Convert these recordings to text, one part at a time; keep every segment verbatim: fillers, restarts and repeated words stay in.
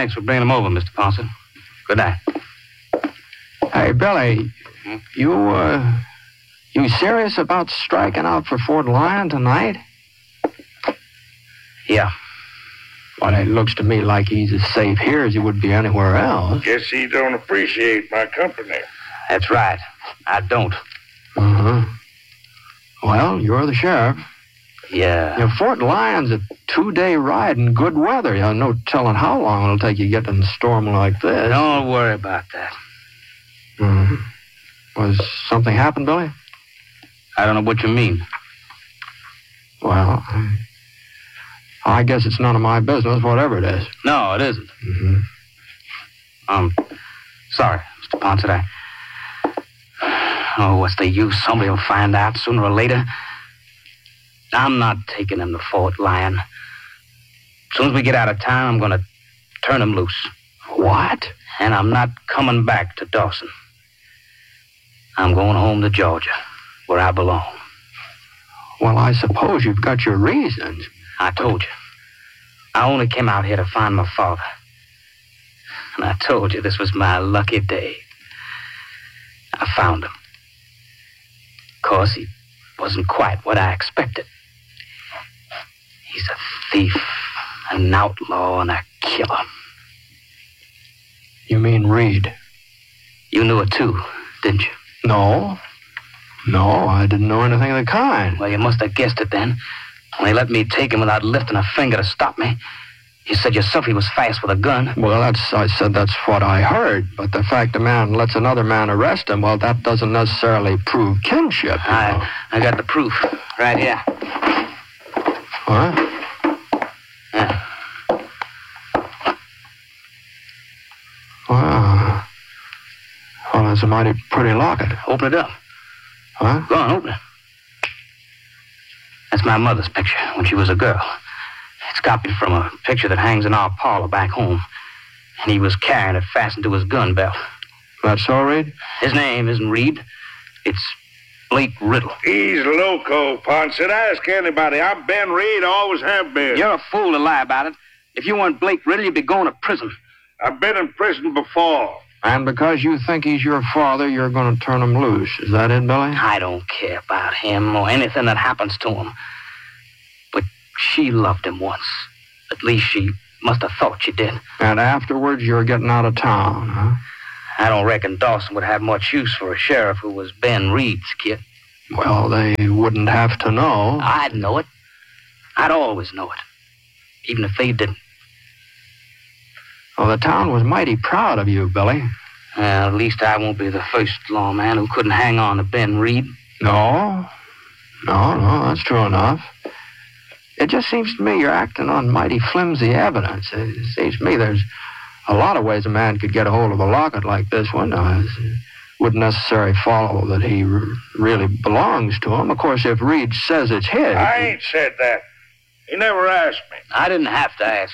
Thanks for bringing them over, Mister Ponson. Good night. Hey, Billy, hmm? you, uh, you serious about striking out for Fort Lyon tonight? Yeah. Well, it looks to me like he's as safe here as he would be anywhere else. Guess he don't appreciate my company. That's right. I don't. Uh-huh. Well, you're the sheriff. Yeah. You know, Fort Lyon's a two-day ride in good weather. You know, no telling how long it'll take you to get in a storm like this. Don't worry about that. Mm-hmm. Was something happen, Billy? I don't know what you mean. Well, I, I guess it's none of my business, whatever it is. No, it isn't. Mm-hmm. Um, sorry, Mister Ponson. I... Oh, what's the use? Somebody will find out sooner or later. I'm not taking him to Fort Lyon. As soon as we get out of town, I'm going to turn him loose. What? And I'm not coming back to Dawson. I'm going home to Georgia, where I belong. Well, I suppose you've got your reasons. I told you. I only came out here to find my father. And I told you this was my lucky day. I found him. Of course, he wasn't quite what I expected. He's a thief, an outlaw, and a killer. You mean Reed? You knew it too, didn't you? No. No, I didn't know anything of the kind. Well, you must have guessed it then. When he let me take him without lifting a finger to stop me. You said yourself he was fast with a gun. Well, that's, I said that's what I heard. But the fact a man lets another man arrest him, well, that doesn't necessarily prove kinship. You I, know. I got the proof right here. What? Yeah. Well, well, that's a mighty pretty locket. Open it up. Huh? Go on, open it. That's my mother's picture when she was a girl. It's copied from a picture that hangs in our parlor back home. And he was carrying it fastened to his gun belt. That's all, Reed? His name isn't Reed. It's Blake Riddle. He's loco, Ponson. Ask anybody. I'm Ben Reed, always have been. You're a fool to lie about it. If you weren't Blake Riddle, you'd be going to prison. I've been in prison before. And because you think he's your father, you're going to turn him loose. Is that it, Billy? I don't care about him or anything that happens to him. But she loved him once. At least she must have thought she did. And afterwards, you're getting out of town, huh? I don't reckon Dawson would have much use for a sheriff who was Ben Reed's kid. Well, they wouldn't have to know. I'd know it. I'd always know it. Even if they didn't. Well, the town was mighty proud of you, Billy. Well, at least I won't be the first lawman who couldn't hang on to Ben Reed. No. No, no, that's true enough. It just seems to me you're acting on mighty flimsy evidence. It seems to me there's a lot of ways a man could get a hold of a locket like this one. Uh, it wouldn't necessarily follow that he r- really belongs to him. Of course, if Reed says it's his... I ain't said that. He never asked me. I didn't have to ask.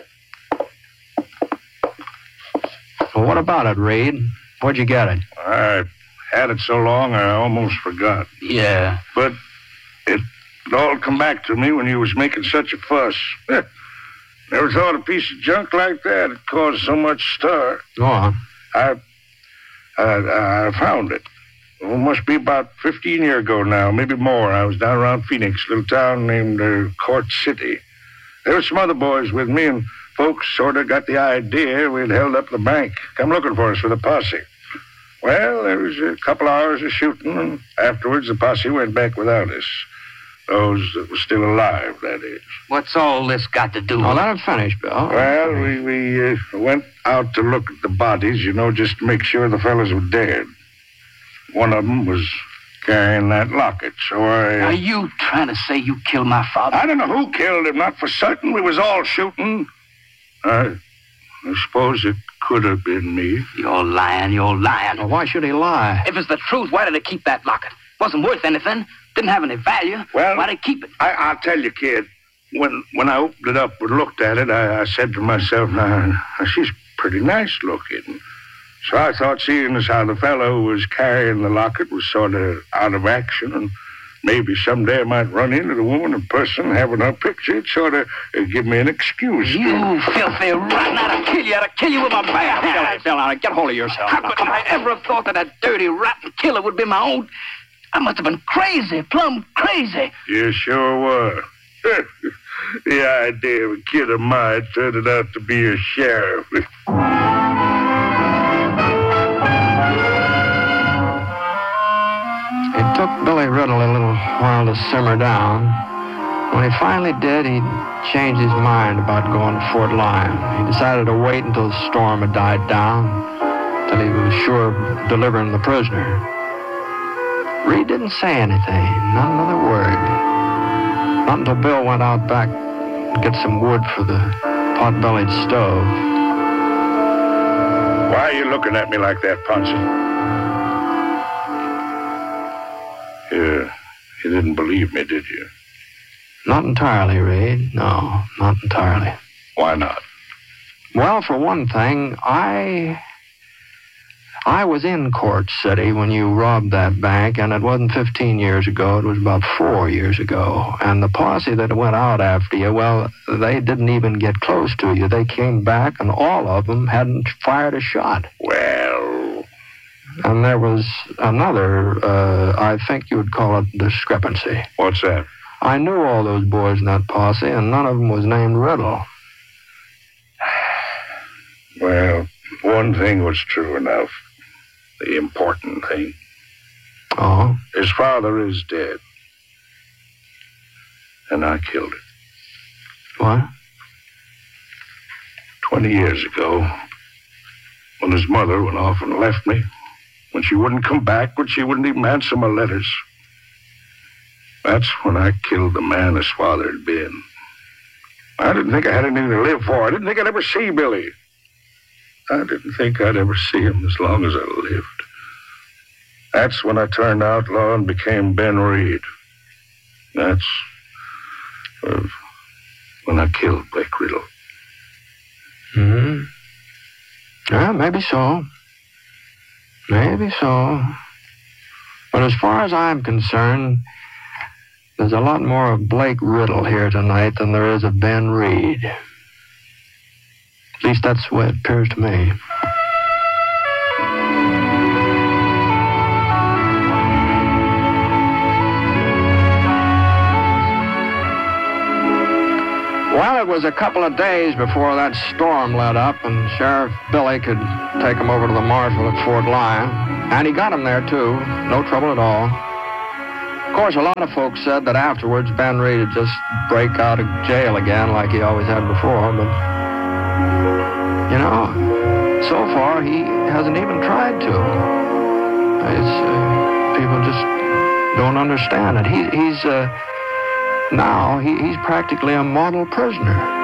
Well, what about it, Reed? Where'd you get it? I had it so long I almost forgot. Yeah. But it all come back to me when you was making such a fuss. Never thought a piece of junk like that would cause so much stir. Go on. I, I, I found it. Well, it must be about fifteen years ago now, maybe more. I was down around Phoenix, a little town named uh, Court City. There were some other boys with me, and folks sort of got the idea we'd held up the bank. Come looking for us with a posse. Well, there was a couple hours of shooting, and afterwards the posse went back without us. Those that were still alive, that is. What's all this got to do with... Oh, let him finish, Bill. Well, we, we uh, went out to look at the bodies, you know, just to make sure the fellas were dead. One of them was carrying that locket, so I... Uh, Are you trying to say you killed my father? I don't know who killed him, not for certain. We was all shooting. I, I suppose it could have been me. You're lying, you're lying. Well, why should he lie? If it's the truth, why did he keep that locket? Wasn't worth anything. Didn't have any value. Well, why'd he keep it? I, I'll tell you, kid. When when I opened it up and looked at it, I, I said to myself, now, she's pretty nice looking. So I thought, seeing as how the fellow who was carrying the locket was sort of out of action, and Maybe someday I might run into the woman in person, having her picture. It'd sort of uh, give me an excuse. You to... filthy rotten! I'd kill you. I'd kill you with my bare hands. Bill, now, get hold of yourself. How could I ever have thought that that dirty, rotten killer would be my own? I must have been crazy, plumb crazy. You sure were. The idea of a kid of mine turning out to be a sheriff. It took Billy Riddle a little while to simmer down. When he finally did, he changed his mind about going to Fort Lyon. He decided to wait until the storm had died down, till he was sure of delivering the prisoner. Reed didn't say anything, not another word. Not until Bill went out back to get some wood for the pot-bellied stove. Why are you looking at me like that, Ponson? You, you didn't believe me, did you? Not entirely, Reed. No, not entirely. Why not? Well, for one thing, I... I was in Court City when you robbed that bank, and it wasn't fifteen years ago. It was about four years ago. And the posse that went out after you, well, they didn't even get close to you. They came back, and all of them hadn't fired a shot. Well... And there was another, uh, I think you would call it discrepancy. What's that? I knew all those boys in that posse, and none of them was named Riddle. Well, one thing was true enough. The important thing. Oh? His father is dead. And I killed him. What? Twenty years ago, when his mother went off and left me, when she wouldn't come back, when she wouldn't even answer my letters, that's when I killed the man his father had been. I didn't think I had anything to live for. I didn't think I'd ever see Billy. I didn't think I'd ever see him as long as I lived. That's when I turned outlaw and became Ben Reed. That's uh, when I killed Blake Riddle. Hmm. Yeah, maybe so. Maybe so. But as far as I'm concerned, there's a lot more of Blake Riddle here tonight than there is of Ben Reed. At least that's the way it appears to me. Well, it was a couple of days before that storm let up and Sheriff Billy could take him over to the marshal at Fort Lyon. And he got him there, too. No trouble at all. Of course, a lot of folks said that afterwards Ben Reed would just break out of jail again like he always had before, but... You know, so far, he hasn't even tried to. It's, uh, people just don't understand it. He, he's, uh, now, he, he's practically a model prisoner.